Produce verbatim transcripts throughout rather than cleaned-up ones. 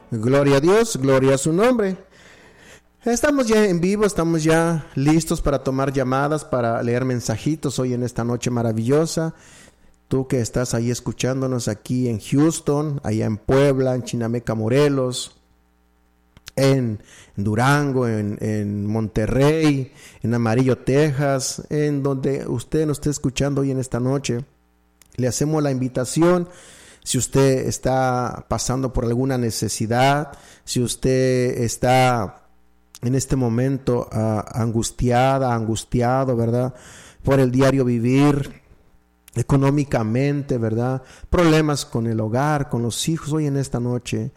Gloria a Dios, gloria a su nombre. Estamos ya en vivo, estamos ya listos para tomar llamadas, para leer mensajitos hoy en esta noche maravillosa. Tú que estás ahí escuchándonos aquí en Houston, allá en Puebla, en Chinameca, Morelos, en Durango, en, en Monterrey, en Amarillo, Texas, en donde usted nos esté escuchando hoy en esta noche. Le hacemos la invitación. Si usted está pasando por alguna necesidad, si usted está en este momento uh, angustiada, angustiado, ¿verdad? Por el diario vivir, económicamente, ¿verdad? Problemas con el hogar, con los hijos, hoy en esta noche.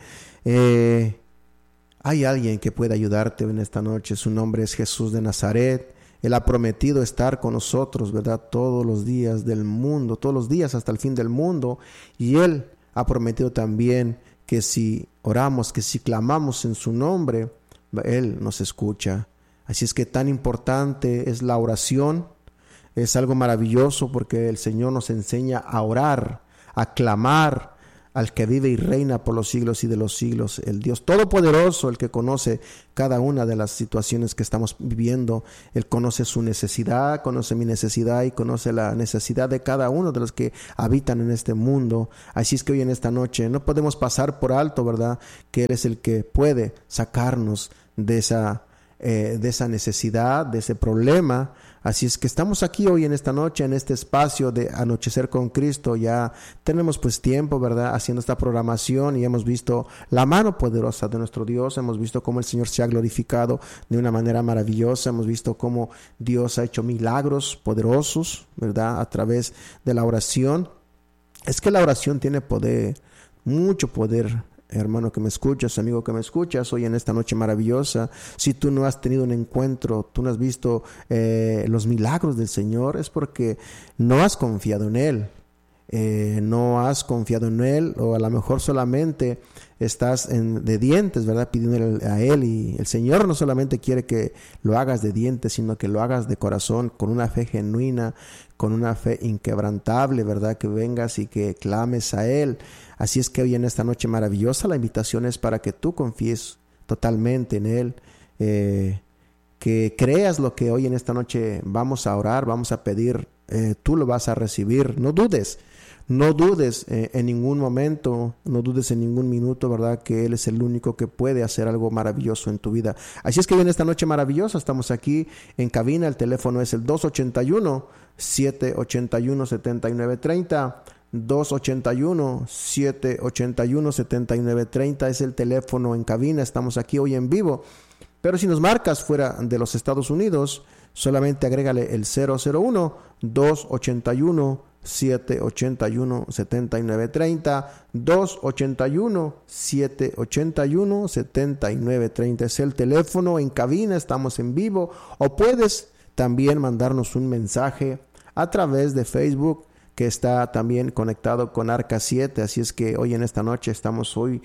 Eh, hay alguien que puede ayudarte en esta noche. Su nombre es Jesús de Nazaret. Él ha prometido estar con nosotros, ¿verdad? Todos los días del mundo, todos los días hasta el fin del mundo. Y Él ha prometido también que si oramos, que si clamamos en su nombre, Él nos escucha. Así es que tan importante es la oración. Es algo maravilloso porque el Señor nos enseña a orar, a clamar al que vive y reina por los siglos y de los siglos, el Dios Todopoderoso, el que conoce cada una de las situaciones que estamos viviendo. Él conoce su necesidad, conoce mi necesidad y conoce la necesidad de cada uno de los que habitan en este mundo. Así es que hoy en esta noche no podemos pasar por alto, ¿verdad? Que Él es el que puede sacarnos de esa, eh, de esa necesidad, de ese problema. Así es que estamos aquí hoy en esta noche, en este espacio de Anochecer con Cristo. Ya tenemos pues tiempo, ¿verdad?, haciendo esta programación y hemos visto la mano poderosa de nuestro Dios. Hemos visto cómo el Señor se ha glorificado de una manera maravillosa. Hemos visto cómo Dios ha hecho milagros poderosos, ¿verdad?, a través de la oración. Es que la oración tiene poder, mucho poder. Hermano que me escuchas, amigo que me escuchas, hoy en esta noche maravillosa, si tú no has tenido un encuentro, tú no has visto eh, los milagros del Señor, es porque no has confiado en Él, eh, no has confiado en Él, o a lo mejor solamente estás en, de dientes, ¿verdad?, pidiéndole a Él. Y el Señor no solamente quiere que lo hagas de dientes, sino que lo hagas de corazón, con una fe genuina, con una fe inquebrantable, ¿verdad?, que vengas y que clames a Él. Así es que hoy en esta noche maravillosa la invitación es para que tú confíes totalmente en Él, eh, que creas lo que hoy en esta noche vamos a orar, vamos a pedir, eh, tú lo vas a recibir. No dudes, no dudes eh, en ningún momento, no dudes en ningún minuto, ¿verdad?, que Él es el único que puede hacer algo maravilloso en tu vida. Así es que hoy en esta noche maravillosa estamos aquí en cabina. El teléfono es el dos ochenta y uno, siete ochenta y uno, setenta y nueve treinta. dos ochenta y uno, siete ochenta y uno, setenta y nueve treinta es el teléfono en cabina. Estamos aquí hoy en vivo, pero si nos marcas fuera de los Estados Unidos, solamente agrégale el cero cero uno, dos ochenta y uno, siete ochenta y uno, setenta y nueve treinta. Dos ochenta y uno, siete ochenta y uno, setenta y nueve treinta es el teléfono en cabina. Estamos en vivo, o puedes también mandarnos un mensaje a través de Facebook, que está también conectado con Arca siete. Así es que hoy en esta noche estamos hoy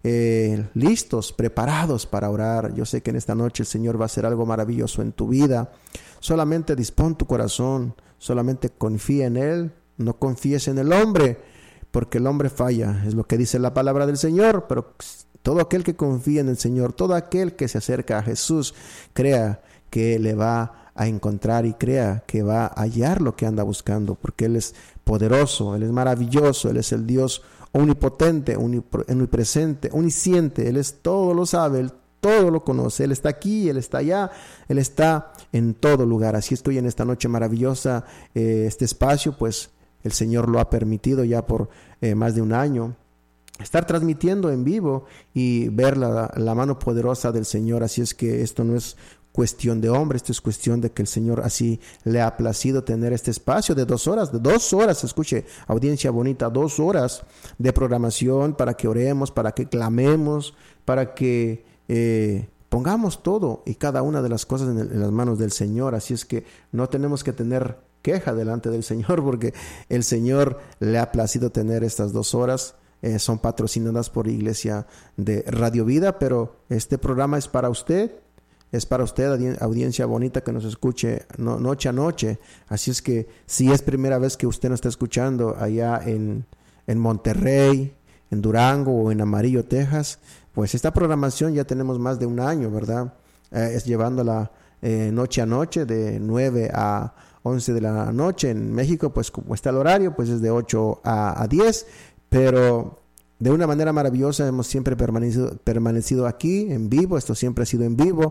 eh, listos, preparados para orar. Yo sé que en esta noche el Señor va a hacer algo maravilloso en tu vida. Solamente dispón tu corazón, solamente confía en Él, no confíes en el hombre, porque el hombre falla, es lo que dice la palabra del Señor. Pero todo aquel que confía en el Señor, todo aquel que se acerca a Jesús, crea que le va a encontrar y crea que va a hallar lo que anda buscando, porque Él es poderoso, Él es maravilloso, Él es el Dios omnipotente, omnipresente, omnisciente. Él es todo lo sabe, Él todo lo conoce. Él está aquí, Él está allá, Él está en todo lugar. Así estoy en esta noche maravillosa, eh, este espacio, pues el Señor lo ha permitido ya por eh, más de un año, estar transmitiendo en vivo y ver la, la mano poderosa del Señor. Así es que esto no es cuestión de hombre, esto es cuestión de que el Señor así le ha placido tener este espacio de dos horas, de dos horas, escuche, audiencia bonita, dos horas de programación para que oremos, para que clamemos, para que eh, pongamos todo y cada una de las cosas en, el, en las manos del Señor. Así es que no tenemos que tener queja delante del Señor, porque el Señor le ha placido tener estas dos horas. Eh, son patrocinadas por Iglesia de Radio Vida, pero este programa es para usted. Es para usted, audiencia bonita que nos escuche no, noche a noche. Así es que si es primera vez que usted nos está escuchando allá en, en Monterrey, en Durango o en Amarillo, Texas, pues esta programación ya tenemos más de un año, ¿verdad? Eh, es llevándola eh, noche a noche, de nueve a once de la noche. En México, pues como está el horario, pues es de ocho a diez, pero de una manera maravillosa hemos siempre permanecido, permanecido aquí en vivo. Esto siempre ha sido en vivo,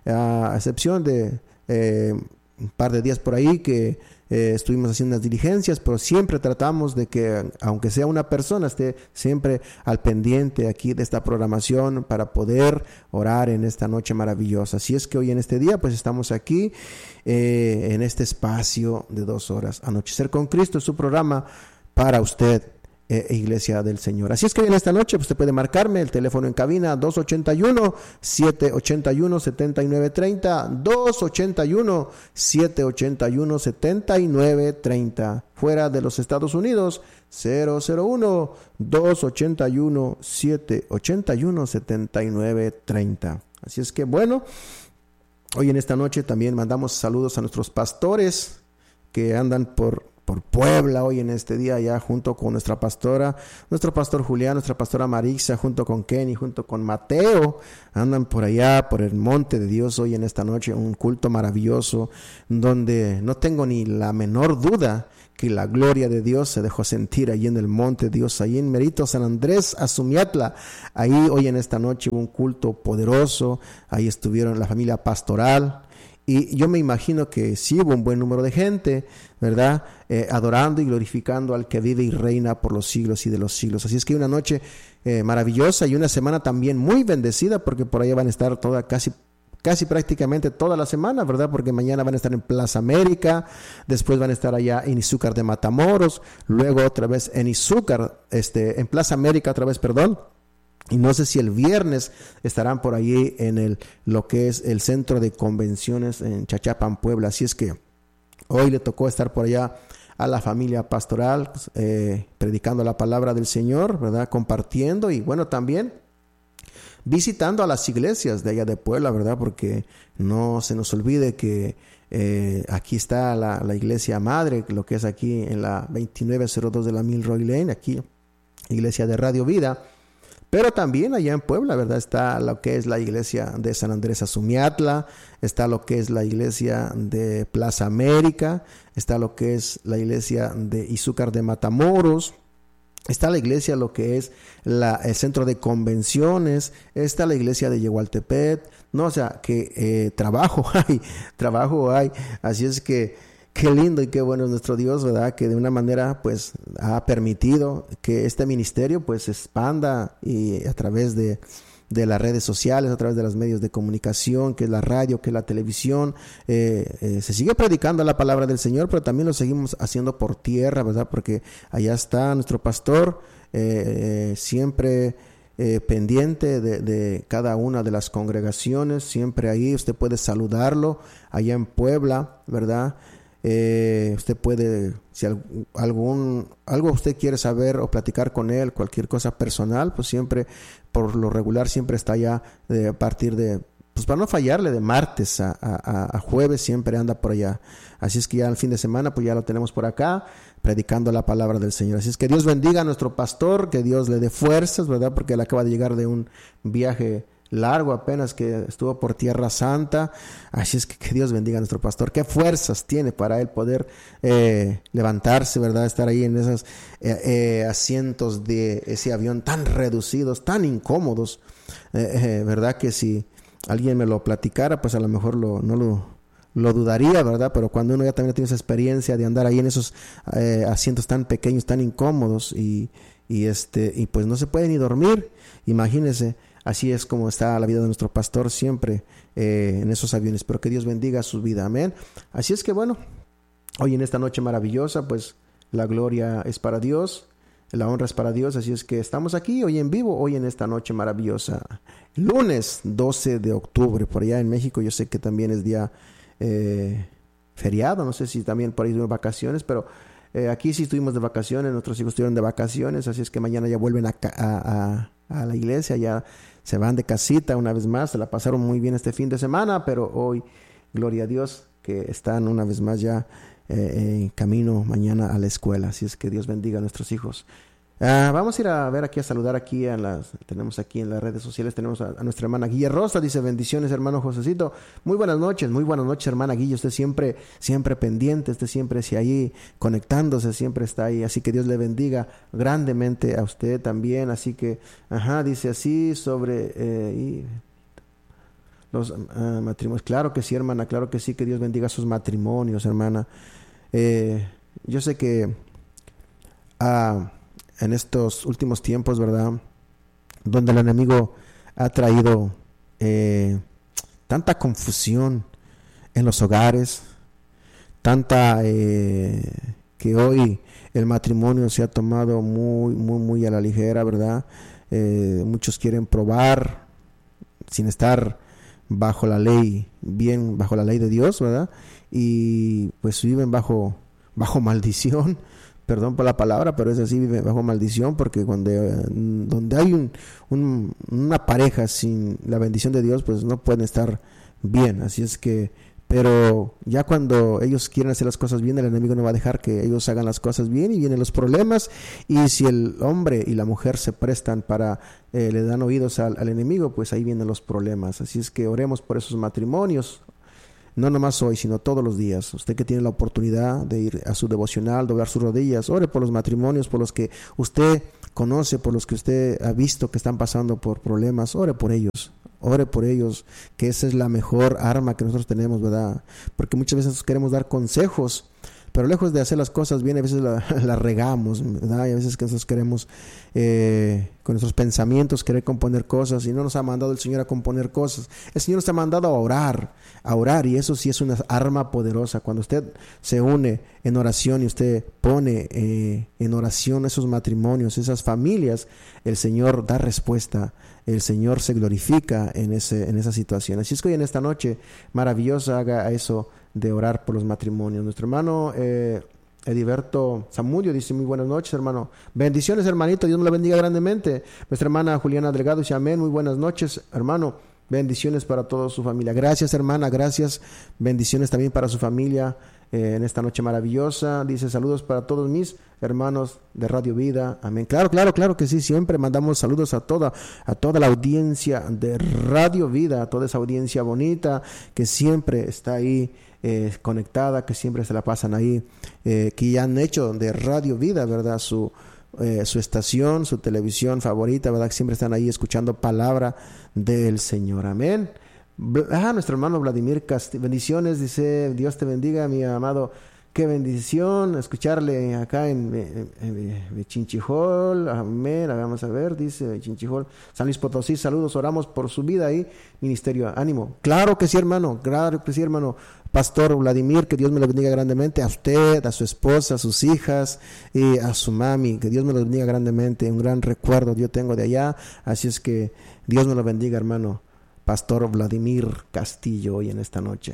a excepción de eh, un par de días por ahí que eh, estuvimos haciendo unas diligencias, pero siempre tratamos de que, aunque sea una persona, esté siempre al pendiente aquí de esta programación para poder orar en esta noche maravillosa. Así es que hoy en este día pues estamos aquí eh, en este espacio de dos horas. Anochecer con Cristo es su programa para usted, Eh, Iglesia del Señor. Así es que en esta noche usted puede marcarme el teléfono en cabina dos ocho uno, siete ocho uno, siete nueve tres cero, dos ocho uno, siete ocho uno, siete nueve tres cero. Fuera de los Estados Unidos, cero cero uno, dos ocho uno, siete ocho uno, siete nueve tres cero. Así es que bueno, hoy en esta noche también mandamos saludos a nuestros pastores que andan por por Puebla hoy en este día, ya junto con nuestra pastora, nuestro pastor Julián, nuestra pastora Marisa, junto con Kenny, junto con Mateo, andan por allá, por el monte de Dios hoy en esta noche, un culto maravilloso, donde no tengo ni la menor duda que la gloria de Dios se dejó sentir ahí en el monte de Dios, ahí en Merito San Andrés, Azumiatla. Ahí hoy en esta noche hubo un culto poderoso, ahí estuvieron la familia pastoral. Y yo me imagino que sí hubo un buen número de gente, ¿verdad? Eh, adorando y glorificando al que vive y reina por los siglos y de los siglos. Así es que una noche eh, maravillosa y una semana también muy bendecida, porque por allá van a estar toda, casi, casi prácticamente toda la semana, ¿verdad? Porque mañana van a estar en Plaza América, después van a estar allá en Izúcar de Matamoros, luego otra vez en Izúcar, este, en Plaza América otra vez, perdón. Y no sé si el viernes estarán por allí en el lo que es el centro de convenciones en Chachapan, Puebla. Así es que hoy le tocó estar por allá a la familia pastoral, eh, predicando la palabra del Señor, ¿verdad? Compartiendo y bueno, también visitando a las iglesias de allá de Puebla, ¿verdad? Porque no se nos olvide que eh, aquí está la, la iglesia madre, lo que es aquí en la veintinueve cero dos de la Milroy Lane, aquí, iglesia de Radio Vida. Pero también allá en Puebla, ¿verdad? Está lo que es la iglesia de San Andrés Azumiatla, está lo que es la iglesia de Plaza América, está lo que es la iglesia de Izúcar de Matamoros, está la iglesia, lo que es la, el centro de convenciones, está la iglesia de Yehualtepec, no, o sea, que eh, trabajo hay, trabajo hay, así es que qué lindo y qué bueno es nuestro Dios, ¿verdad? Que de una manera, pues, ha permitido que este ministerio, pues, se expanda y a través de, de las redes sociales, a través de los medios de comunicación, que es la radio, que es la televisión, eh, eh, se sigue predicando la palabra del Señor, pero también lo seguimos haciendo por tierra, ¿verdad? Porque allá está nuestro pastor, eh, eh, siempre eh, pendiente de, de cada una de las congregaciones, siempre ahí usted puede saludarlo, allá en Puebla, ¿verdad? Eh, usted puede, si algún algo usted quiere saber o platicar con él, cualquier cosa personal, pues siempre, por lo regular, siempre está allá de, a partir de, pues para no fallarle, de martes a, a, a jueves, siempre anda por allá. Así es que ya el fin de semana, pues ya lo tenemos por acá, predicando la palabra del Señor. Así es que Dios bendiga a nuestro pastor, que Dios le dé fuerzas, ¿verdad? Porque él acaba de llegar de un viaje largo apenas que estuvo por Tierra Santa. Así es que que Dios bendiga a nuestro pastor. Qué fuerzas tiene para él poder eh, levantarse, ¿verdad? Estar ahí en esos eh, eh, asientos de ese avión tan reducidos, tan incómodos, eh, eh, ¿verdad? Que si alguien me lo platicara, pues a lo mejor lo, no lo, lo dudaría, ¿verdad? Pero cuando uno ya también tiene esa experiencia de andar ahí en esos eh, asientos tan pequeños, tan incómodos y, y, este, y pues no se puede ni dormir, imagínese. Así es como está la vida de nuestro pastor siempre eh, en esos aviones. Pero que Dios bendiga su vida. Amén. Así es que bueno, hoy en esta noche maravillosa, pues la gloria es para Dios, la honra es para Dios. Así es que estamos aquí hoy en vivo, hoy en esta noche maravillosa. Lunes doce de octubre, por allá en México. Yo sé que también es día eh, feriado. No sé si también por ahí tuvimos vacaciones, pero eh, aquí sí estuvimos de vacaciones. Nuestros hijos estuvieron de vacaciones. Así es que mañana ya vuelven a... a, a a la iglesia, ya se van de casita una vez más, se la pasaron muy bien este fin de semana, pero hoy, gloria a Dios, que están una vez más ya eh, en camino mañana a la escuela. Así es que Dios bendiga a nuestros hijos. Uh, vamos a ir a ver aquí, a saludar aquí a las, tenemos aquí en las redes sociales, tenemos a, a nuestra hermana Guille Rosa, dice bendiciones hermano Josecito, muy buenas noches, muy buenas noches hermana Guille, usted siempre, siempre pendiente, usted siempre si ahí conectándose, siempre está ahí, así que Dios le bendiga grandemente a usted también, así que, ajá, dice así sobre, eh, y los uh, matrimonios, claro que sí hermana, claro que sí, que Dios bendiga sus matrimonios hermana, eh, yo sé que, ah, uh, en estos últimos tiempos, ¿verdad? Donde el enemigo ha traído eh, tanta confusión en los hogares, tanta eh, que hoy el matrimonio se ha tomado muy, muy, muy a la ligera, ¿verdad? Eh, muchos quieren probar sin estar bajo la ley, bien bajo la ley de Dios, ¿verdad? Y pues viven bajo, bajo maldición. Perdón por la palabra, pero es así, vive bajo maldición, porque cuando, donde hay un, un, una pareja sin la bendición de Dios, pues no pueden estar bien. Así es que, pero ya cuando ellos quieren hacer las cosas bien, el enemigo no va a dejar que ellos hagan las cosas bien y vienen los problemas. Y si el hombre y la mujer se prestan para, eh, le dan oídos al, al enemigo, pues ahí vienen los problemas. Así es que oremos por esos matrimonios. No nomás hoy, sino todos los días. Usted que tiene la oportunidad de ir a su devocional, doblar sus rodillas, ore por los matrimonios, por los que usted conoce, por los que usted ha visto que están pasando por problemas, ore por ellos. Ore por ellos, que esa es la mejor arma que nosotros tenemos, ¿verdad? Porque muchas veces queremos dar consejos, pero lejos de hacer las cosas bien, a veces la, la regamos, ¿verdad? Y a veces que nosotros queremos, eh, con nuestros pensamientos, querer componer cosas, y no nos ha mandado el Señor a componer cosas. El Señor nos ha mandado a orar, a orar, y eso sí es una arma poderosa. Cuando usted se une en oración y usted pone eh, en oración esos matrimonios, esas familias, el Señor da respuesta. El Señor se glorifica en ese en esa situación. Así es que hoy en esta noche maravillosa haga eso de orar por los matrimonios. Nuestro hermano eh, Ediberto Zamudio dice muy buenas noches hermano. Bendiciones hermanito, Dios me la bendiga grandemente. Nuestra hermana Juliana Delgado dice amén, muy buenas noches hermano. Bendiciones para toda su familia. Gracias hermana, gracias. Bendiciones también para su familia eh, en esta noche maravillosa. Dice saludos para todos mis hermanos de Radio Vida. Amén. Claro, claro, claro que sí. Siempre mandamos saludos a toda, a toda la audiencia de Radio Vida, a toda esa audiencia bonita que siempre está ahí eh, conectada, que siempre se la pasan ahí, eh, que ya han hecho de Radio Vida, ¿verdad? Su Eh, su estación, su televisión favorita, ¿verdad? Siempre están ahí escuchando palabra del Señor. Amén. Ah, nuestro hermano Vladimir Castillo, bendiciones, dice, Dios te bendiga, mi amado. Qué bendición escucharle acá en, en, en, en Chinchijol. Amén. Vamos a ver, dice Chinchijol, San Luis Potosí. Saludos, oramos por su vida ahí. Ministerio, ánimo. Claro que sí, hermano. Claro que sí, hermano. Pastor Vladimir, que Dios me lo bendiga grandemente. A usted, a su esposa, a sus hijas y a su mami. Que Dios me lo bendiga grandemente. Un gran recuerdo yo tengo de allá. Así es que Dios me lo bendiga, hermano. Pastor Vladimir Castillo, hoy en esta noche.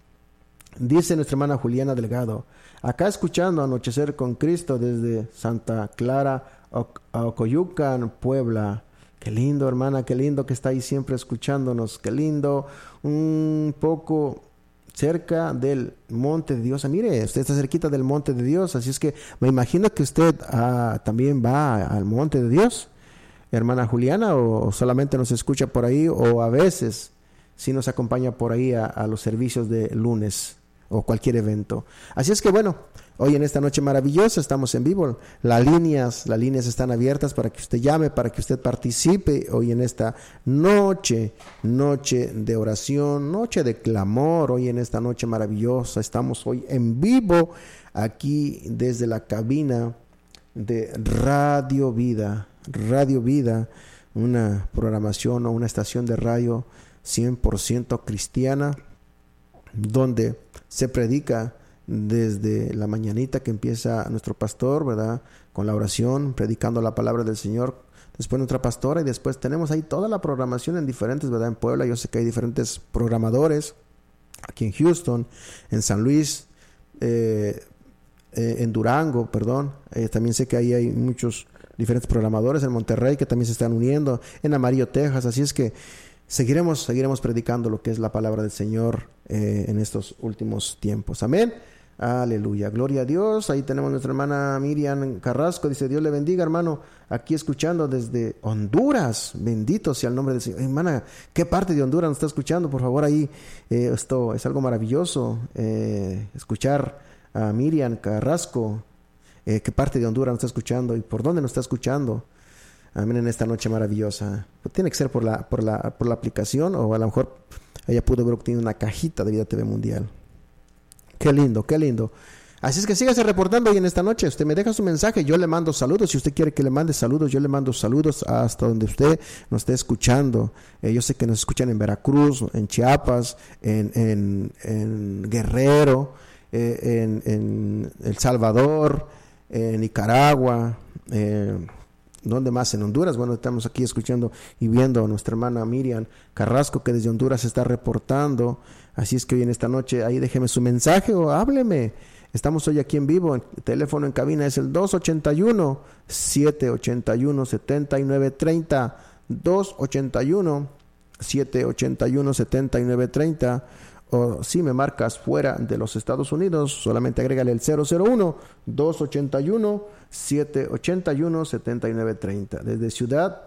Dice nuestra hermana Juliana Delgado, acá escuchando Anochecer con Cristo desde Santa Clara, Ocoyucan, Puebla. Qué lindo, hermana, qué lindo que está ahí siempre escuchándonos, qué lindo, un poco cerca del Monte de Dios. Ah, mire, usted está cerquita del Monte de Dios, así es que me imagino que usted ah, también va al Monte de Dios, hermana Juliana, o solamente nos escucha por ahí, o a veces sí nos acompaña por ahí a, a los servicios de lunes o cualquier evento. Así es que bueno, hoy en esta noche maravillosa estamos en vivo. Las líneas, las líneas están abiertas para que usted llame, para que usted participe hoy en esta noche, noche de oración, noche de clamor. Hoy en esta noche maravillosa estamos hoy en vivo aquí desde la cabina de Radio Vida. Radio Vida, una programación o una estación de radio cien por ciento cristiana, donde se predica desde la mañanita que empieza nuestro pastor, ¿verdad? Con la oración, predicando la palabra del Señor. Después nuestra pastora y después tenemos ahí toda la programación en diferentes, ¿verdad? En Puebla yo sé que hay diferentes programadores, aquí en Houston, en San Luis, eh, eh, en Durango, perdón. Eh, también sé que ahí hay muchos diferentes programadores en Monterrey que también se están uniendo, en Amarillo, Texas. Así es que Seguiremos, seguiremos predicando lo que es la palabra del Señor eh, en estos últimos tiempos. Amén. Aleluya, gloria a Dios. Ahí tenemos a nuestra hermana Miriam Carrasco, dice: Dios le bendiga, hermano, aquí escuchando desde Honduras. Bendito sea el nombre del Señor. Hermana, ¿qué parte de Honduras nos está escuchando? Por favor, ahí, eh, esto es algo maravilloso, eh, escuchar a Miriam Carrasco. Eh, ¿Qué parte de Honduras nos está escuchando y por dónde nos está escuchando? Amén, en esta noche maravillosa. Pues tiene que ser por la, por la, por la aplicación, o a lo mejor ella pudo ver que tiene una cajita de Vida T V Mundial. Qué lindo, qué lindo. Así es que sígase reportando hoy en esta noche. Usted me deja su mensaje, yo le mando saludos. Si usted quiere que le mande saludos, yo le mando saludos hasta donde usted nos esté escuchando. Eh, yo sé que nos escuchan en Veracruz, en Chiapas, en, en, en Guerrero, eh, en, en El Salvador, en Nicaragua, eh, ¿dónde más? En Honduras. Bueno, estamos aquí escuchando y viendo a nuestra hermana Miriam Carrasco, que desde Honduras se está reportando. Así es que hoy en esta noche, ahí déjeme su mensaje o hábleme. Estamos hoy aquí en vivo. El teléfono en cabina es el dos ochenta y uno, siete ochenta y uno, setenta y nueve treinta. dos ochenta y uno, siete ochenta y uno, setenta y nueve treinta. O si me marcas fuera de los Estados Unidos, solamente agrégale el cero cero uno, dos ochenta y uno, siete ochenta y uno, setenta y nueve treinta. Desde Ciudad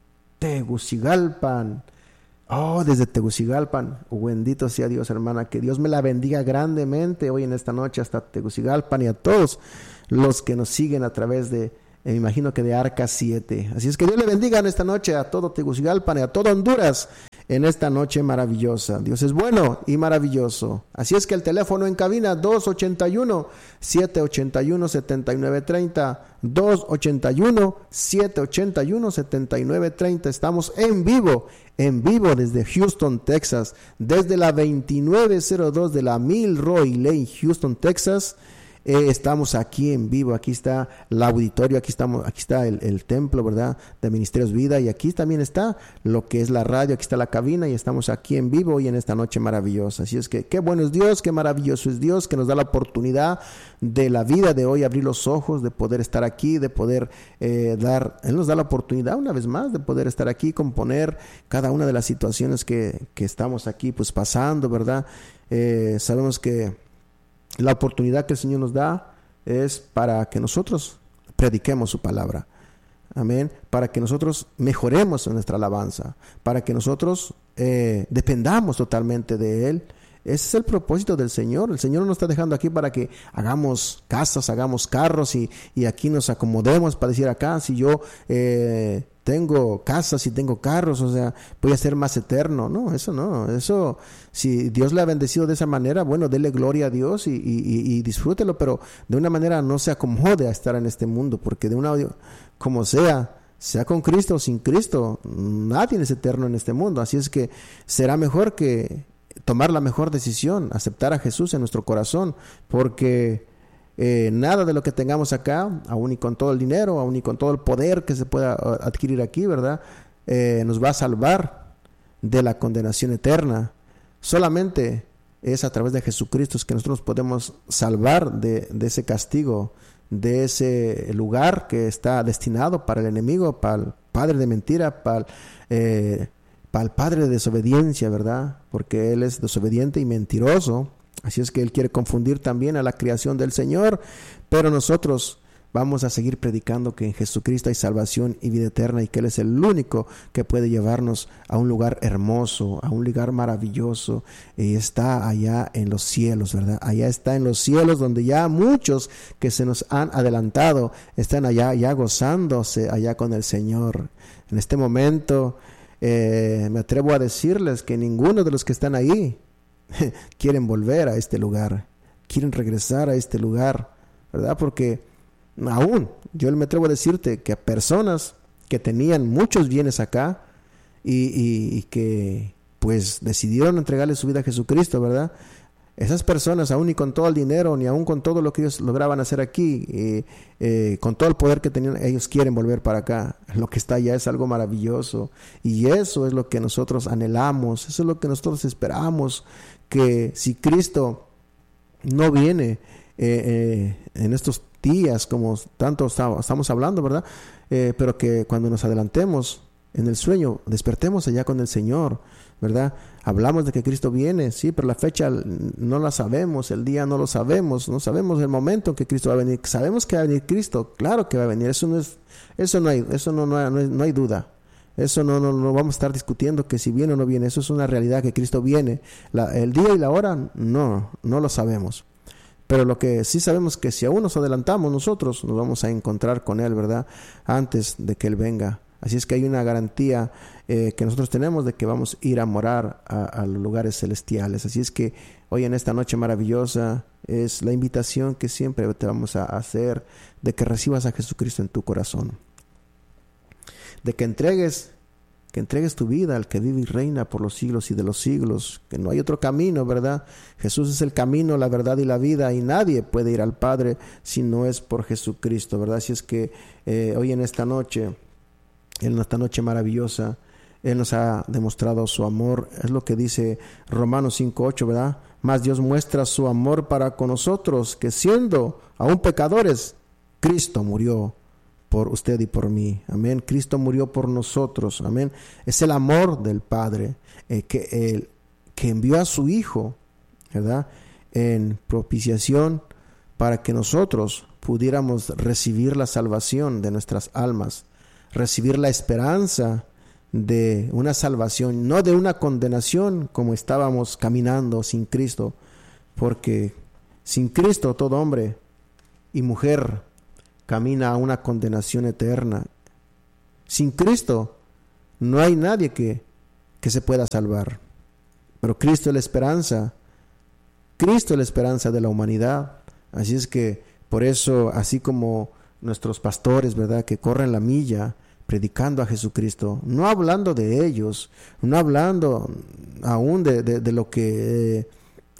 Tegucigalpa. Oh, desde Tegucigalpa. Oh, bendito sea Dios, hermana. Que Dios me la bendiga grandemente hoy en esta noche hasta Tegucigalpa y a todos los que nos siguen a través de, me imagino que de Arca siete. Así es que Dios le bendiga en esta noche a todo Tegucigalpa y a todo Honduras en esta noche maravillosa. Dios es bueno y maravilloso. Así es que el teléfono en cabina dos ochenta y uno, siete ochenta y uno, setenta y nueve treinta. dos ochenta y uno, siete ochenta y uno, setenta y nueve treinta. Estamos en vivo, en vivo desde Houston, Texas, desde la veintinueve cero dos de la Milroy Lane, Houston, Texas. Eh, estamos aquí en vivo. Aquí está el auditorio, aquí estamos, aquí está el, el templo, ¿verdad?, de Ministerios Vida, y aquí también está lo que es la radio, aquí está la cabina, y estamos aquí en vivo y en esta noche maravillosa. Así es que qué bueno es Dios, qué maravilloso es Dios, que nos da la oportunidad de la vida de hoy, abrir los ojos, de poder estar aquí, de poder eh, dar, Él nos da la oportunidad una vez más de poder estar aquí, componer cada una de las situaciones que, que estamos aquí pues pasando, ¿verdad? Eh, sabemos que la oportunidad que el Señor nos da es para que nosotros prediquemos su palabra. Amén. Para que nosotros mejoremos en nuestra alabanza. Para que nosotros eh, dependamos totalmente de Él. Ese es el propósito del Señor. El Señor nos está dejando aquí para que hagamos casas, hagamos carros y, y aquí nos acomodemos para decir acá, si yo eh, tengo casas y tengo carros, o sea, voy a ser más eterno. No, eso no. Eso, si Dios le ha bendecido de esa manera, bueno, dele gloria a Dios y, y, y disfrútelo, pero de una manera no se acomode a estar en este mundo, porque de una, como sea, sea con Cristo o sin Cristo, nadie es eterno en este mundo. Así es que será mejor que tomar la mejor decisión, aceptar a Jesús en nuestro corazón, porque eh, nada de lo que tengamos acá, aún y con todo el dinero, aún y con todo el poder que se pueda adquirir aquí, ¿verdad?, eh, nos va a salvar de la condenación eterna. Solamente es a través de Jesucristo que nosotros podemos salvar de, de ese castigo, de ese lugar que está destinado para el enemigo, para el padre de mentira, para el, eh, para el padre de desobediencia, ¿verdad? Porque él es desobediente y mentiroso. Así es que él quiere confundir también a la creación del Señor, pero nosotros vamos a seguir predicando que en Jesucristo hay salvación y vida eterna, y que Él es el único que puede llevarnos a un lugar hermoso, a un lugar maravilloso, y está allá en los cielos, ¿verdad? Allá está en los cielos, donde ya muchos que se nos han adelantado están allá ya gozándose allá con el Señor. En este momento eh, me atrevo a decirles que ninguno de los que están ahí quieren volver a este lugar, quieren regresar a este lugar, ¿verdad? Porque aún, yo me atrevo a decirte que a personas que tenían muchos bienes acá y, y, y que pues decidieron entregarle su vida a Jesucristo, ¿verdad? Esas personas, aún y con todo el dinero, ni aún con todo lo que ellos lograban hacer aquí, eh, eh, con todo el poder que tenían, ellos quieren volver para acá. Lo que está allá es algo maravilloso, y eso es lo que nosotros anhelamos, eso es lo que nosotros esperamos, que si Cristo no viene eh, eh, en estos días, como tanto estamos hablando, ¿verdad? Eh, pero que cuando nos adelantemos, en el sueño, despertemos allá con el Señor, ¿verdad? Hablamos de que Cristo viene, sí, pero la fecha no la sabemos, el día no lo sabemos, no sabemos el momento en que Cristo va a venir. Sabemos que va a venir Cristo, claro que va a venir, eso no es, eso no hay, eso no, no, hay, no, hay, no hay duda. Eso no, no, no vamos a estar discutiendo que si viene o no viene, eso es una realidad que Cristo viene. La, el día y la hora, no, no lo sabemos. Pero lo que sí sabemos es que si aún nos adelantamos nosotros, nos vamos a encontrar con Él, ¿verdad? Antes de que Él venga. Así es que hay una garantía eh, que nosotros tenemos de que vamos a ir a morar a, a los lugares celestiales. Así es que hoy en esta noche maravillosa es la invitación que siempre te vamos a hacer de que recibas a Jesucristo en tu corazón. De que entregues, que entregues tu vida al que vive y reina por los siglos y de los siglos, que no hay otro camino, ¿verdad? Jesús es el camino, la verdad y la vida, y nadie puede ir al Padre si no es por Jesucristo, ¿verdad? Así es que eh, hoy en esta noche, en esta noche maravillosa, Él nos ha demostrado su amor. Es lo que dice Romanos cinco ocho, ¿verdad? Mas Dios muestra su amor para con nosotros, que siendo aún pecadores, Cristo murió por usted y por mí. Amén. Cristo murió por nosotros. Amén. Es el amor del Padre eh, que, eh, que envió a su Hijo, ¿verdad? En propiciación para que nosotros pudiéramos recibir la salvación de nuestras almas, recibir la esperanza de una salvación, no de una condenación como estábamos caminando sin Cristo, porque sin Cristo todo hombre y mujer camina a una condenación eterna. Sin Cristo no hay nadie que, que se pueda salvar. Pero Cristo es la esperanza. Cristo es la esperanza de la humanidad. Así es que por eso, así como nuestros pastores, ¿verdad?, que corren la milla predicando a Jesucristo, no hablando de ellos, no hablando aún de, de, de lo que, eh,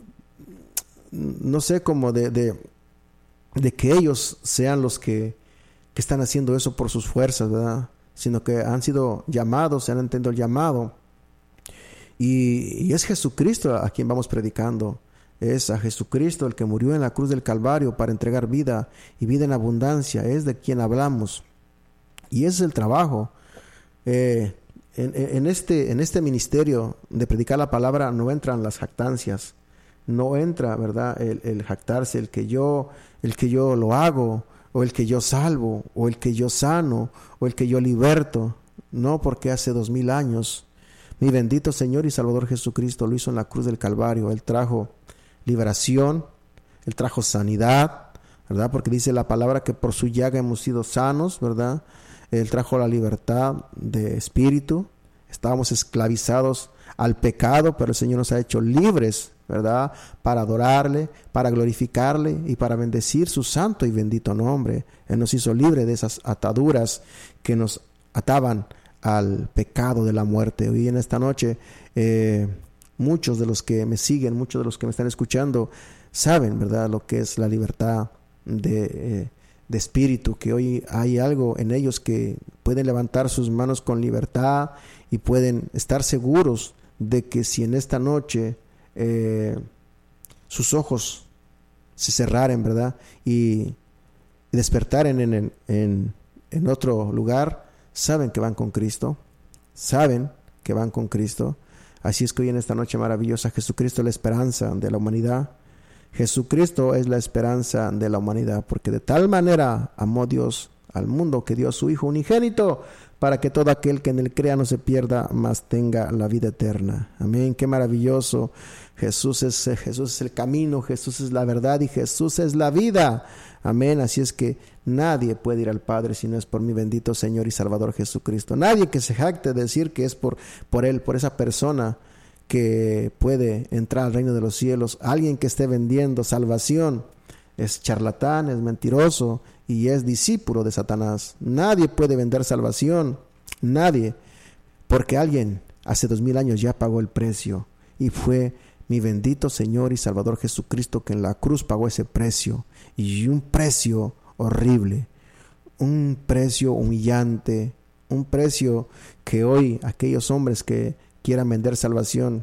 no sé, como de... de de que ellos sean los que, que están haciendo eso por sus fuerzas, ¿verdad? Sino que han sido llamados, se han entendido el llamado. Y, y es Jesucristo a quien vamos predicando. Es a Jesucristo el que murió en la cruz del Calvario para entregar vida y vida en abundancia. Es de quien hablamos. Y ese es el trabajo. Eh, en, en, este, en este ministerio de predicar la palabra no entran las jactancias. No entra, ¿verdad?, el, el jactarse, el que yo, el que yo lo hago, o el que yo salvo, o el que yo sano, o el que yo liberto. No, porque hace dos mil años mi bendito Señor y Salvador Jesucristo lo hizo en la cruz del Calvario. Él trajo liberación, Él trajo sanidad, ¿verdad? Porque dice la palabra que por su llaga hemos sido sanos, ¿verdad? Él trajo la libertad de espíritu. Estábamos esclavizados al pecado, pero el Señor nos ha hecho libres, ¿verdad?, para adorarle, para glorificarle y para bendecir su santo y bendito nombre. Él nos hizo libre de esas ataduras que nos ataban al pecado de la muerte. Hoy en esta noche, eh, muchos de los que me siguen, muchos de los que me están escuchando, saben, ¿verdad?, lo que es la libertad de, eh, de espíritu, que hoy hay algo en ellos que pueden levantar sus manos con libertad y pueden estar seguros de que si en esta noche Eh, sus ojos se cerraren, ¿verdad?, y, y despertaren en, en, en, en otro lugar, saben que van con Cristo, saben que van con Cristo. Así es que hoy en esta noche maravillosa, Jesucristo es la esperanza de la humanidad. Jesucristo es la esperanza de la humanidad, porque de tal manera amó Dios al mundo que dio a su Hijo unigénito, para que todo aquel que en él crea no se pierda, mas tenga la vida eterna. Amén. Qué maravilloso. Jesús es, Jesús es el camino, Jesús es la verdad y Jesús es la vida. Amén. Así es que nadie puede ir al Padre si no es por mi bendito Señor y Salvador Jesucristo. Nadie que se jacte de decir que es por, por Él, por esa persona que puede entrar al reino de los cielos. Alguien que esté vendiendo salvación es charlatán, es mentiroso y es discípulo de Satanás. Nadie puede vender salvación, nadie, porque alguien hace dos mil años ya pagó el precio y fue mi bendito Señor y Salvador Jesucristo, que en la cruz pagó ese precio, y un precio horrible, un precio humillante, un precio que hoy aquellos hombres que quieran vender salvación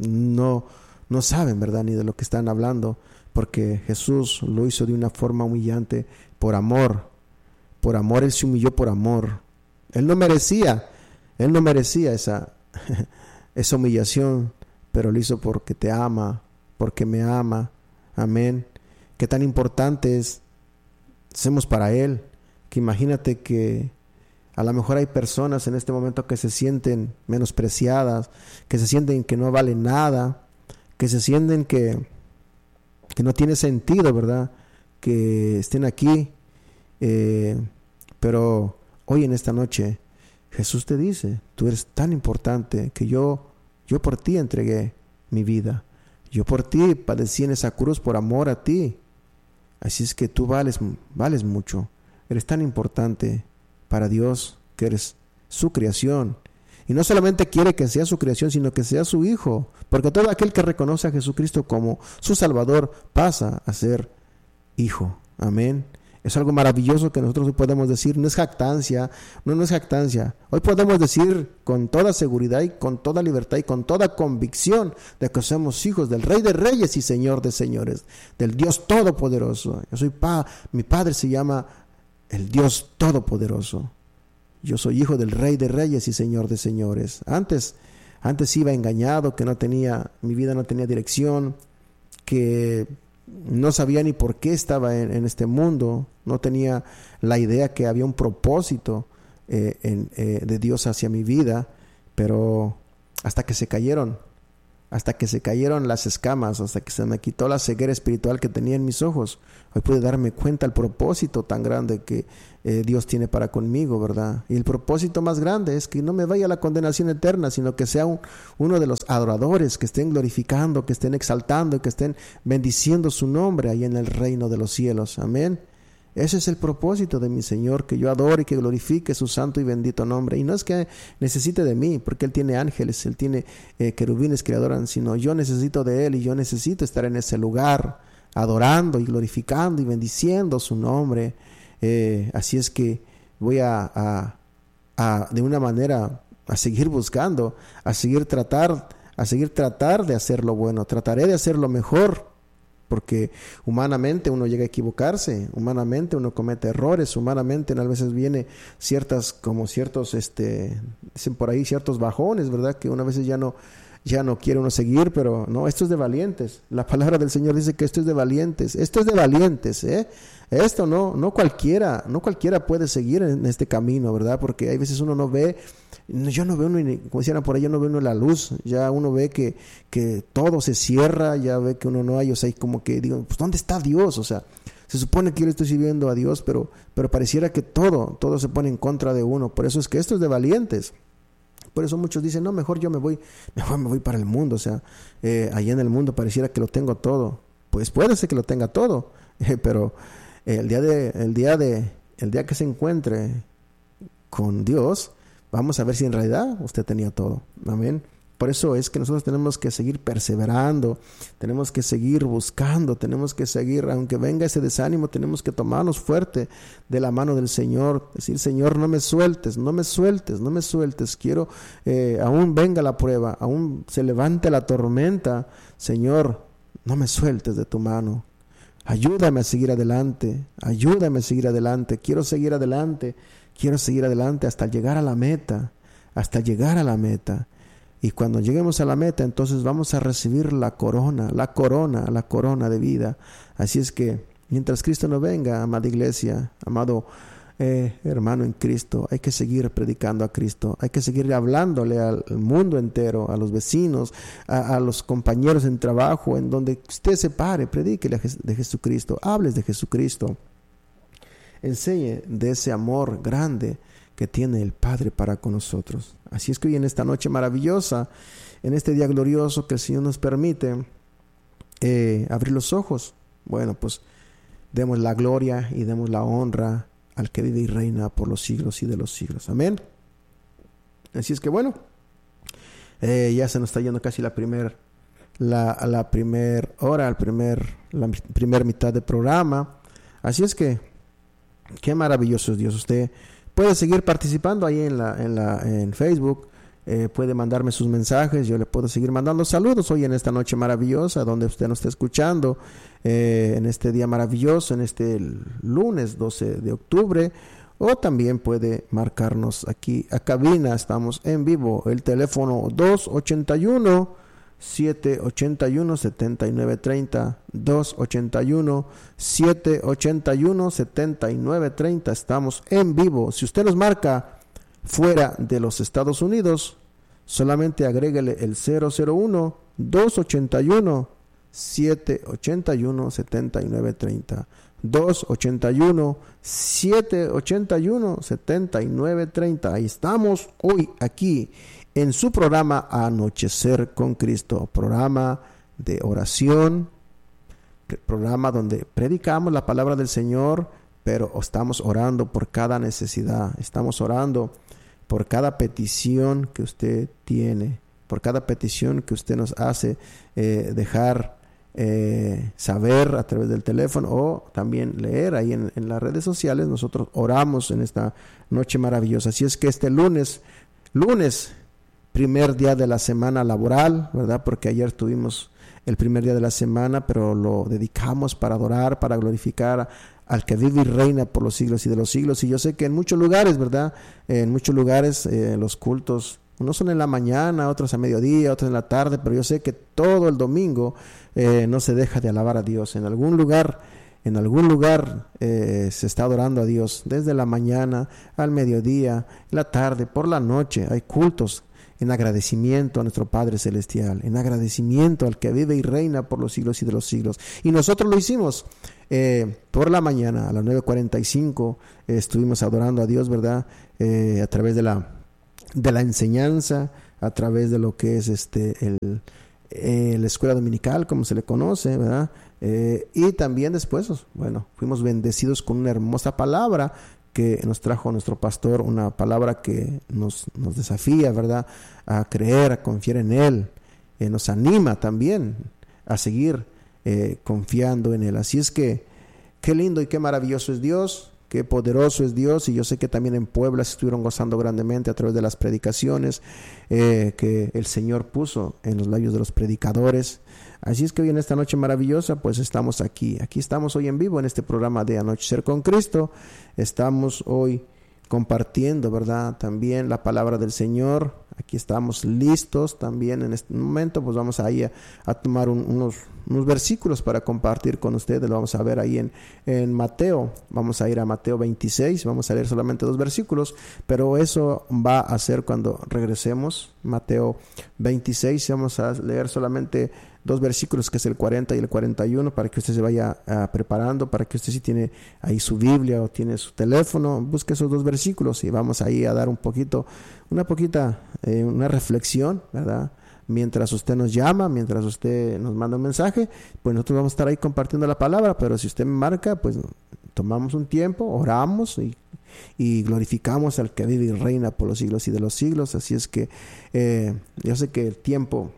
no, no saben, ¿verdad?, ni de lo que están hablando, porque Jesús lo hizo de una forma humillante por amor. Por amor, Él se humilló por amor. Él no merecía Él no merecía esa, esa humillación, pero lo hizo porque te ama, porque me ama. Amén. Qué tan importante es hacemos para Él, que imagínate que a lo mejor hay personas en este momento que se sienten menospreciadas, que se sienten que no valen nada, que se sienten que, que no tiene sentido, ¿verdad? Que estén aquí, eh, pero hoy en esta noche Jesús te dice, tú eres tan importante que yo, yo por ti entregué mi vida, yo por ti padecí en esa cruz por amor a ti. Así es que tú vales, vales mucho, eres tan importante para Dios que eres su creación. Y no solamente quiere que sea su creación, sino que sea su hijo, porque todo aquel que reconoce a Jesucristo como su Salvador pasa a ser hijo. Amén. Es algo maravilloso que nosotros hoy podemos decir, no es jactancia, no, no es jactancia. Hoy podemos decir con toda seguridad y con toda libertad y con toda convicción de que somos hijos del Rey de Reyes y Señor de Señores, del Dios Todopoderoso. Yo soy pa, mi Padre se llama el Dios Todopoderoso. Yo soy hijo del Rey de Reyes y Señor de Señores. Antes, antes iba engañado, que no tenía, mi vida no tenía dirección, que no sabía ni por qué estaba en, en este mundo, no tenía la idea que había un propósito eh, en, eh, de Dios hacia mi vida, pero hasta que se cayeron, hasta que se cayeron las escamas, hasta que se me quitó la ceguera espiritual que tenía en mis ojos, hoy pude darme cuenta del propósito tan grande que eh, Dios tiene para conmigo, ¿verdad? Y el propósito más grande es que no me vaya a la condenación eterna, sino que sea un, uno de los adoradores que estén glorificando, que estén exaltando, que estén bendiciendo su nombre ahí en el reino de los cielos. Amén. Ese es el propósito de mi Señor, que yo adore y que glorifique su santo y bendito nombre. Y no es que necesite de mí, porque Él tiene ángeles, Él tiene eh, querubines que le adoran, sino yo necesito de Él y yo necesito estar en ese lugar, adorando y glorificando y bendiciendo su nombre. Eh, así es que voy a, a, a, de una manera, a seguir buscando, a seguir tratar, a seguir tratar de hacer lo bueno. Trataré de hacer lo mejor, porque humanamente uno llega a equivocarse, humanamente uno comete errores, humanamente a veces viene ciertas, como ciertos, este, dicen por ahí, ciertos bajones, ¿verdad? Que una veces ya no, ya no quiere uno seguir, pero no, esto es de valientes. La palabra del Señor dice que esto es de valientes, esto es de valientes, ¿eh? Esto no, no cualquiera, no cualquiera puede seguir en este camino, ¿verdad? Porque hay veces uno no ve, yo no veo, uno, como decían por ahí, yo no veo uno la luz, ya uno ve que, que todo se cierra, ya ve que uno no hay, o sea, como que digo, pues ¿dónde está Dios? O sea, se supone que yo le estoy sirviendo a Dios, pero, pero pareciera que todo, todo se pone en contra de uno. Por eso es que esto es de valientes. Por eso muchos dicen, no, mejor yo me voy, mejor me voy para el mundo, o sea, eh, allá en el mundo pareciera que lo tengo todo. Pues puede ser que lo tenga todo, eh, pero el día de, el día de, el día que se encuentre con Dios, vamos a ver si en realidad usted tenía todo. Amén. Por eso es que nosotros tenemos que seguir perseverando, tenemos que seguir buscando, tenemos que seguir, aunque venga ese desánimo, tenemos que tomarnos fuerte de la mano del Señor, decir, Señor, no me sueltes, no me sueltes, no me sueltes, quiero, eh, aún venga la prueba, aún se levante la tormenta, Señor, no me sueltes de tu mano. Ayúdame a seguir adelante, ayúdame a seguir adelante, quiero seguir adelante, quiero seguir adelante hasta llegar a la meta, hasta llegar a la meta. Y cuando lleguemos a la meta, entonces vamos a recibir la corona, la corona, la corona de vida. Así es que, mientras Cristo no venga, amada iglesia, amado eh, hermano en Cristo, hay que seguir predicando a Cristo, hay que seguir hablándole al mundo entero, a los vecinos, a, a los compañeros en trabajo, en donde usted se pare, predíquele de Jesucristo, hables de Jesucristo, enseñe de ese amor grande que tiene el Padre para con nosotros. Así es que hoy en esta noche maravillosa, en este día glorioso que el Señor nos permite eh, abrir los ojos, bueno, pues demos la gloria y demos la honra al que vive y reina por los siglos y de los siglos. Amén. Así es que bueno, eh, ya se nos está yendo casi la primer, la, la primer hora, el primer, la primer mitad del programa. Así es que, qué maravilloso es Dios. Usted puede seguir participando ahí en la en la en Facebook, eh, puede mandarme sus mensajes, yo le puedo seguir mandando saludos hoy en esta noche maravillosa donde usted nos está escuchando, eh, en este día maravilloso, en este lunes doce de octubre, o también puede marcarnos aquí a cabina. Estamos en vivo. El teléfono dos ochenta y uno, siete ochenta y uno, setenta y nueve treinta, dos ochenta y uno, siete ochenta y uno, setenta y nueve treinta. Estamos en vivo. Si usted nos marca fuera de los Estados Unidos, solamente agréguele el cero cero uno, dos ochenta y uno, siete ochenta y uno, setenta y nueve treinta. dos ochenta y uno, siete ochenta y uno, setenta y nueve treinta. Ahí estamos hoy aquí en su programa Anochecer con Cristo, programa de oración, programa donde predicamos la palabra del Señor, pero estamos orando por cada necesidad, estamos orando por cada petición que usted tiene, por cada petición que usted nos hace eh, dejar Eh, saber a través del teléfono o también leer ahí en, en las redes sociales. Nosotros oramos en esta noche maravillosa. Así es que este lunes, lunes, primer día de la semana laboral, ¿verdad? Porque ayer tuvimos el primer día de la semana, pero lo dedicamos para adorar, para glorificar a, al que vive y reina por los siglos y de los siglos. Y yo sé que en muchos lugares, ¿verdad? Eh, en muchos lugares eh, los cultos unos son en la mañana, otros a mediodía, otros en la tarde, pero yo sé que todo el domingo eh, no se deja de alabar a Dios. En algún lugar, en algún lugar eh, se está adorando a Dios, desde la mañana al mediodía, en la tarde, por la noche. Hay cultos en agradecimiento a nuestro Padre Celestial, en agradecimiento al que vive y reina por los siglos y de los siglos. Y nosotros lo hicimos eh, por la mañana, a las nueve cuarenta y cinco, eh, estuvimos adorando a Dios, ¿verdad? Eh, a través de la de la enseñanza, a través de lo que es este el, eh, la escuela dominical, como se le conoce, ¿verdad? Eh, y también después, bueno, fuimos bendecidos con una hermosa palabra que nos trajo nuestro pastor, una palabra que nos, nos desafía, ¿verdad?, a creer, a confiar en Él, eh, nos anima también a seguir eh, confiando en Él. Así es que, qué lindo y qué maravilloso es Dios. Qué poderoso es Dios. Y yo sé que también en Puebla se estuvieron gozando grandemente a través de las predicaciones eh, que el Señor puso en los labios de los predicadores. Así es que hoy en esta noche maravillosa, pues estamos aquí. Aquí estamos hoy en vivo en este programa de Anochecer con Cristo. Estamos hoy compartiendo, ¿verdad?, también la palabra del Señor. Aquí estamos listos también en este momento. Pues vamos ahí a, a tomar un, unos, unos versículos para compartir con ustedes. Lo vamos a ver ahí en, en Mateo. Vamos a ir a Mateo veintiséis. Vamos a leer solamente dos versículos, pero eso va a ser cuando regresemos. Mateo veintiséis. Vamos a leer solamente dos versículos, que es el cuarenta y el cuarenta y uno, para que usted se vaya uh, preparando, para que usted, si tiene ahí su Biblia o tiene su teléfono, busque esos dos versículos y vamos ahí a dar un poquito, una poquita, eh, una reflexión, ¿verdad? Mientras usted nos llama, mientras usted nos manda un mensaje, pues nosotros vamos a estar ahí compartiendo la palabra. Pero si usted me marca, pues tomamos un tiempo, oramos y, y glorificamos al que vive y reina por los siglos y de los siglos. Así es que eh, yo sé que el tiempo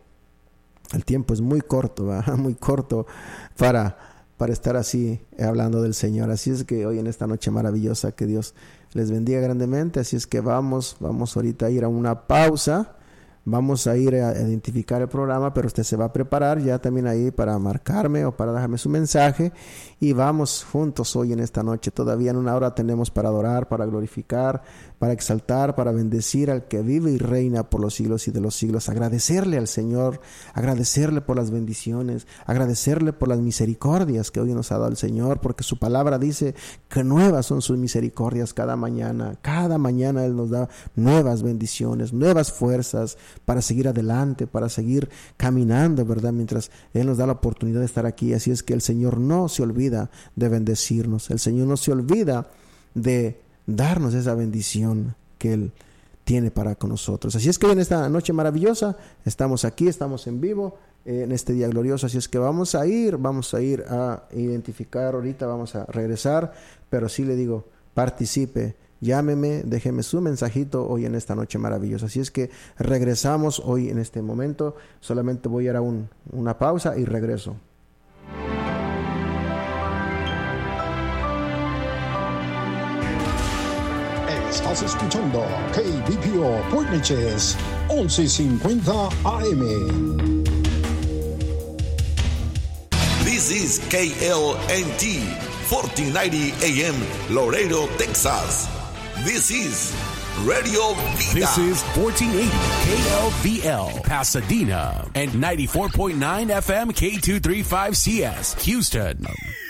El tiempo es muy corto, ¿verdad? Muy corto para, para estar así hablando del Señor. Así es que hoy en esta noche maravillosa, que Dios les bendiga grandemente. Así es que vamos, vamos ahorita a ir a una pausa. Vamos a ir a identificar el programa, pero usted se va a preparar ya también ahí para marcarme o para dejarme su mensaje. Y vamos juntos hoy en esta noche. Todavía en una hora tenemos para adorar, para glorificar, para exaltar, para bendecir al que vive y reina por los siglos y de los siglos. Agradecerle al Señor, agradecerle por las bendiciones, agradecerle por las misericordias que hoy nos ha dado el Señor, porque su palabra dice que nuevas son sus misericordias cada mañana. Cada mañana Él nos da nuevas bendiciones, nuevas fuerzas para seguir adelante, para seguir caminando, ¿verdad? Mientras Él nos da la oportunidad de estar aquí. Así es que el Señor no se olvida de bendecirnos. El Señor no se olvida de darnos esa bendición que Él tiene para con nosotros. Así es que en esta noche maravillosa estamos aquí, estamos en vivo eh, en este día glorioso. Así es que vamos a ir, vamos a ir a identificar ahorita, vamos a regresar, pero sí le digo, participe, llámeme, déjeme su mensajito hoy en esta noche maravillosa. Así es que regresamos hoy en este momento. Solamente voy a ir a un, una pausa y regreso. Estás escuchando K B P O Portneches once cincuenta A M. This is K L N T fourteen ninety A M Laredo, Texas. This is Radio Vida. This is fourteen eighty K L V L, Pasadena, and ninety-four point nine F M K two thirty-five C S, Houston.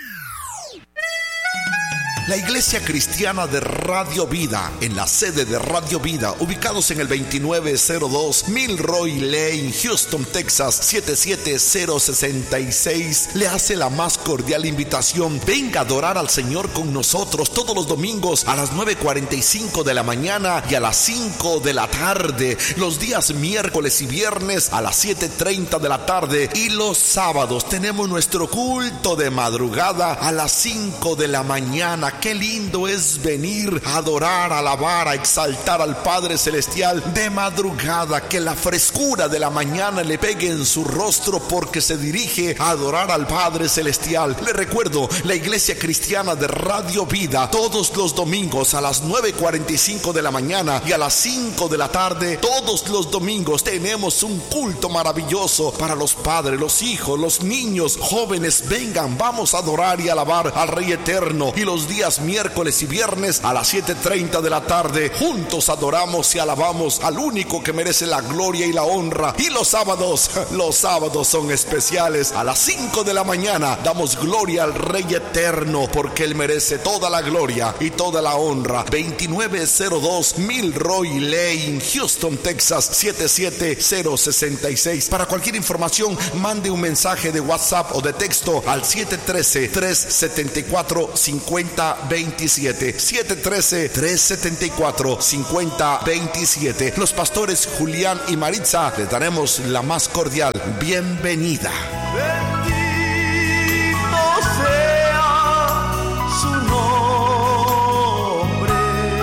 La Iglesia Cristiana de Radio Vida, en la sede de Radio Vida, ubicados en el veintinueve cero dos Milroy Lane, Houston, Texas, siete siete cero seis seis, le hace la más cordial invitación. Venga a adorar al Señor con nosotros todos los domingos a las nueve cuarenta y cinco de la mañana y a las cinco de la tarde, los días miércoles y viernes a las siete treinta de la tarde, y los sábados tenemos nuestro culto de madrugada a las cinco de la mañana. Qué lindo es venir a adorar, a alabar, a exaltar al Padre Celestial de madrugada. Que la frescura de la mañana le pegue en su rostro, porque se dirige a adorar al Padre Celestial. Le recuerdo, la Iglesia Cristiana de Radio Vida, todos los domingos a las nueve cuarenta y cinco de la mañana y a las cinco de la tarde, todos los domingos tenemos un culto maravilloso para los padres, los hijos, los niños, jóvenes. Vengan, vamos a adorar y alabar al Rey Eterno. Y los días miércoles y viernes a las siete treinta de la tarde, juntos adoramos y alabamos al único que merece la gloria y la honra. Y los sábados, los sábados son especiales. A las cinco de la mañana damos gloria al Rey Eterno, porque Él merece toda la gloria y toda la honra. veintinueve cero dos Milroy Lane, Houston, Texas, siete siete cero seis seis. Para cualquier información, mande un mensaje de WhatsApp o de texto al siete uno tres, tres siete cuatro, cinco cero dos siete. siete uno tres, tres siete cuatro, cinco cero dos siete. Los pastores Julián y Maritza les daremos la más cordial bienvenida. Bendito sea su nombre,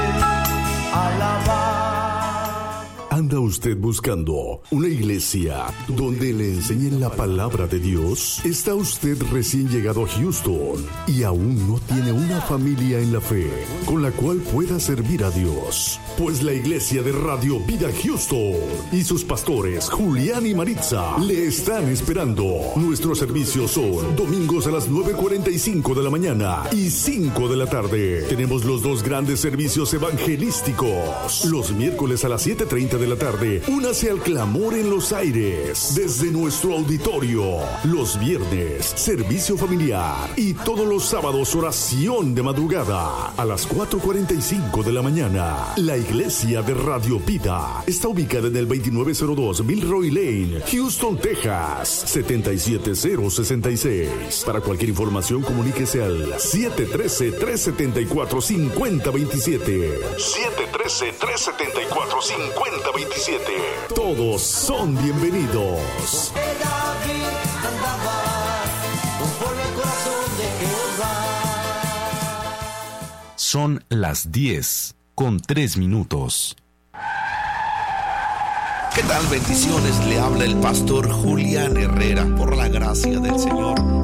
alabado. ¿Anda usted buscando una iglesia donde le enseñen la palabra de Dios? ¿Está usted recién llegado a Houston y aún no tiene una familia en la fe con la cual pueda servir a Dios? Pues la Iglesia de Radio Vida Houston y sus pastores Julián y Maritza le están esperando. Nuestros servicios son domingos a las nueve cuarenta y cinco de la mañana y cinco de la tarde. Tenemos los dos grandes servicios evangelísticos. Los miércoles a las siete treinta de la tarde, únase al clamor en los aires desde nuestro auditorio. Los viernes, servicio familiar, y todos los sábados, oración de madrugada a las cuatro cuarenta y cinco de la mañana. La Iglesia de Radio Vida está ubicada en el veintinueve cero dos Milroy Lane, Houston, Texas, siete siete cero seis seis. Para cualquier información, comuníquese al siete uno tres, tres siete cuatro, cinco cero dos siete. siete uno tres, tres siete cuatro, cinco cero dos siete. Todos son bienvenidos. Son las diez con tres minutos. ¿Qué tal? Bendiciones. Le habla el pastor Julián Herrera, por la gracia del Señor.